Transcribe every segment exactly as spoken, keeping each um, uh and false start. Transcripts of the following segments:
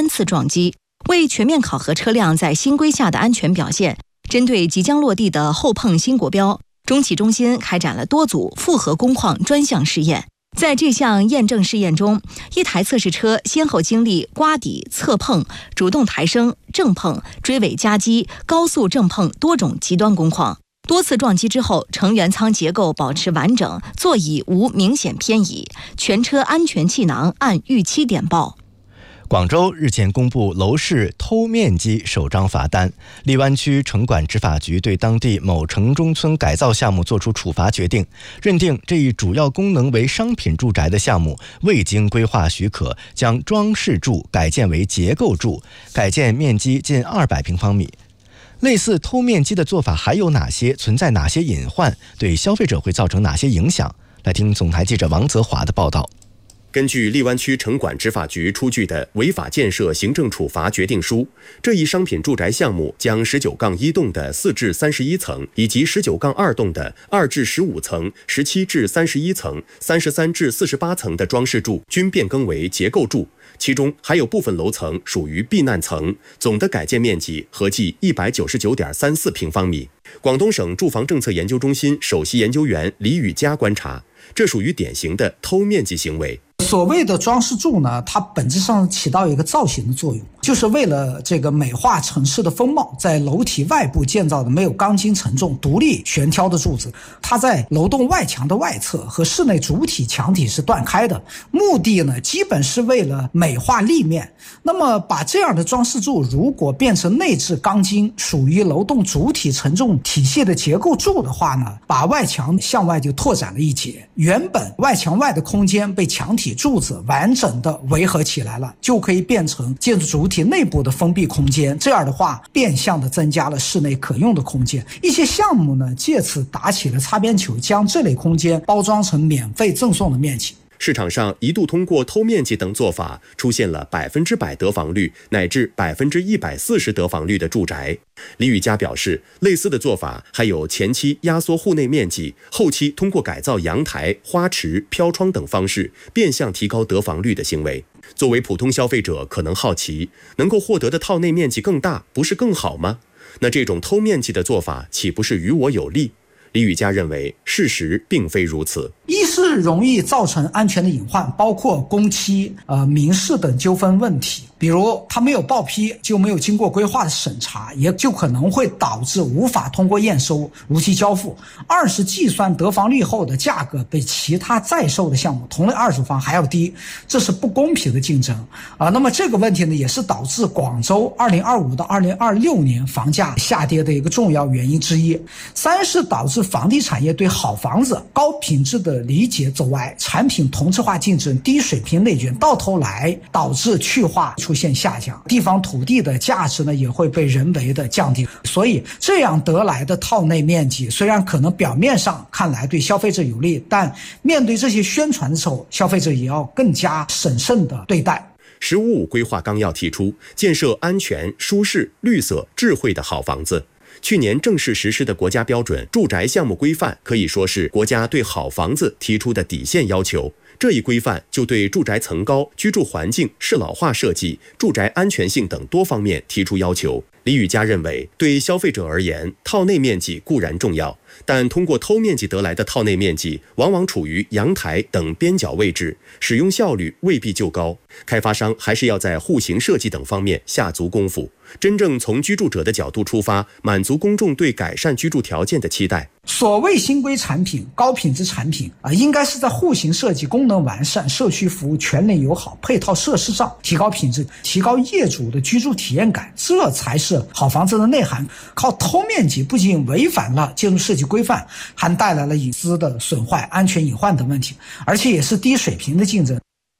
单次撞击。为全面考核车辆在新规下的安全表现，针对即将落地的后碰新国标，中企中心开展了多组复合工况专项试验。在这项验证试验中，一台测试车先后经历刮底、侧碰、主动抬升、正碰、追尾夹击、高速正碰多种极端工况。多次撞击之后，成员舱结构保持完整，座椅无明显偏移，全车安全气囊按预期点爆。 广州日前公布楼市偷面积首张罚单，荔湾区城管执法局对当地某城中村改造项目作出处罚决定，认定这一主要功能为商品住宅的项目未经规划许可，将装饰住改建为结构住，改建面积近二百平方米。类似偷面积的做法还有哪些？存在哪些隐患？对消费者会造成哪些影响？来听总台记者王泽华的报道。 根据荔湾区城管执法局出具的违法建设行政处罚决定书，这一商品住宅项目将十九杠一栋的四至三十一层，以及十九杠二栋的二至十五层、十七至三十一层、三十三至四十八层的装饰住均变更为结构住，其中还有部分楼层属于避难层，总的改建面积合计一百九十九点三四平方米。广东省住房政策研究中心首席研究员李宇佳观察，这属于典型的偷面积行为。 所谓的装饰柱呢，它本质上起到一个造型的作用，就是为了这个美化城市的风貌，在楼体外部建造的没有钢筋承重、独立悬挑的柱子，它在楼栋外墙的外侧和室内主体墙体是断开的，目的呢基本是为了美化立面。那么把这样的装饰柱如果变成内置钢筋，属于楼栋主体承重体系的结构柱的话呢，把外墙向外就拓展了一截，原本外墙外的空间被墙体柱子完整的围合起来了，就可以变成建筑主体内部的封闭空间。这样的话，变相的增加了室内可用的空间。一些项目呢，借此打起了擦边球，将这类空间包装成免费赠送的面积。 市场上一度通过偷面积等做法出现了百分之百得房率乃至百分之一百四十得房率的住宅。李宇佳表示，类似的做法还有前期压缩户内面积，后期通过改造阳台、花池、飘窗等方式变相提高得房率的行为。作为普通消费者可能好奇，能够获得的套内面积更大，不是更好吗？那这种偷面积的做法岂不是于我有利？李宇佳认为，事实并非如此。 一是容易造成安全的隐患，包括工期、呃民事等纠纷问题，比如他没有报批，就没有经过规划的审查，也就可能会导致无法通过验收、如期交付。二是计算得房率后的价格比其他在售的项目同类二手房还要低，这是不公平的竞争啊。那么这个问题呢，也是导致广州二零二五到二零二六年房价下跌的一个重要原因之一。三是导致房地产业对好房子、高品质的理解走歪，产品同质化竞争、低水平内卷，到头来导致去化出现下降，地方土地的价值呢也会被人为的降低。所以这样得来的套内面积，虽然可能表面上看来对消费者有利，但面对这些宣传的时候，消费者也要更加审慎的对待。 十五五规划纲要提出，建设安全、舒适、绿色、智慧的好房子。去年正式实施的国家标准住宅项目规范可以说是国家对好房子提出的底线要求。这一规范就对住宅层高、居住环境、适老化设计、住宅安全性等多方面提出要求。李宇佳认为，对消费者而言，套内面积固然重要，但通过偷面积得来的套内面积往往处于阳台等边角位置，使用效率未必就高。开发商还是要在户型设计等方面下足功夫，真正从居住者的角度出发，满足公众对改善居住条件的期待。 所谓新规产品、高品质产品啊，应该是在户型设计、功能完善、社区服务全面友好、配套设施上提高品质，提高业主的居住体验感，这才是好房子的内涵。靠偷面积不仅违反了建筑设计规范，还带来了隐私的损坏、安全隐患等问题，而且也是低水平的竞争。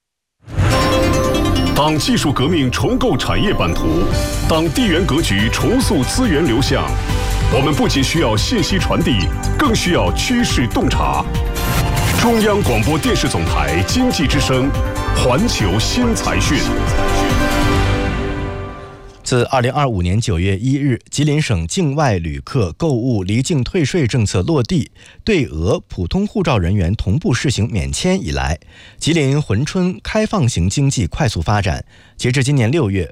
当技术革命重构产业版图，当地缘格局重塑资源流向，我们不仅需要信息传递，更需要趋势洞察。中央广播电视总台经济之声，环球新财讯。 自二零二五年九月一日，吉林省境外旅客购物离境退税政策落地，对俄普通护照人员同步试行免签以来，吉林珲春开放型经济快速发展。截至今年六月，